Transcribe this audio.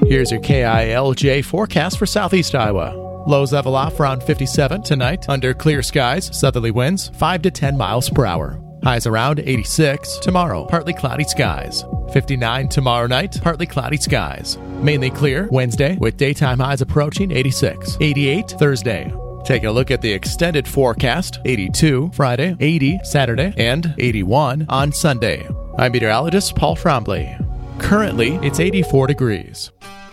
Here's your KILJ forecast for southeast Iowa. Lows level off around 57 tonight. Under clear skies, southerly winds 5 to 10 miles per hour. Highs around 86 tomorrow. Partly cloudy skies. 59 tomorrow night. Partly cloudy skies. Mainly clear Wednesday with daytime highs approaching 86. 88 Thursday. Taking a look at the extended forecast. 82 Friday, 80 Saturday, and 81 on Sunday. I'm meteorologist Paul Trombley. Currently, it's 84 degrees.